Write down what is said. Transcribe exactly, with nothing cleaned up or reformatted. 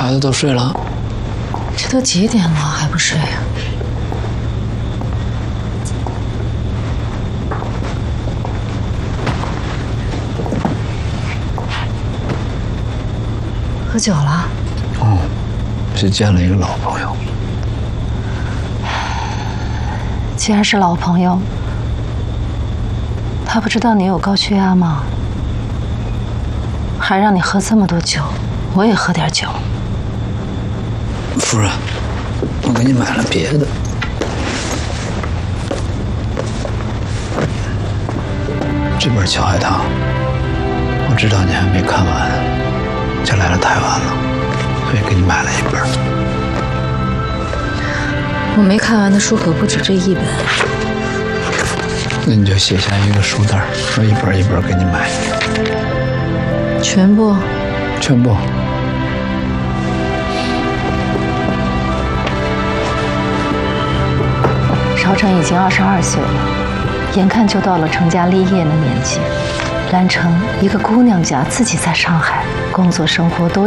孩子都睡了。 这都几点了还不睡啊？喝酒了？ 哦，去见了一个老朋友。 既然是老朋友，他不知道你有高血压吗？还让你喝这么多酒，我也喝点酒。 夫人，我给你买了别的。这本《乔海棠》，我知道你还没看完，就来了台湾了，所以给你买了一本。 我没看完的书可不止这一本。 那你就写下一个书单，我一本一本给你买。 全部？ 全部。 邵成已经二十二岁了，眼看就到了成家立业的年纪。兰城一个姑娘家，自己在上海，工作生活都